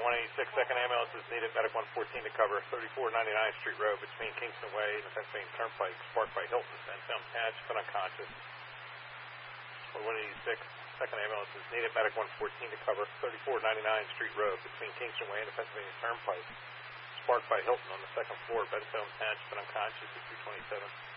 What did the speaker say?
186, second ambulance is needed. Medic 114 to cover 3499 Street Road between Kingston Way and the Pennsylvania Turnpike. Sparked by Hilton. Sent down patch, but unconscious. 186, second ambulance is needed. Medic 114 to cover 3499 Street Road between Kingston Way and the Pennsylvania Turnpike. Sparked by Hilton on the second floor. Bedstone patch, but unconscious at 227.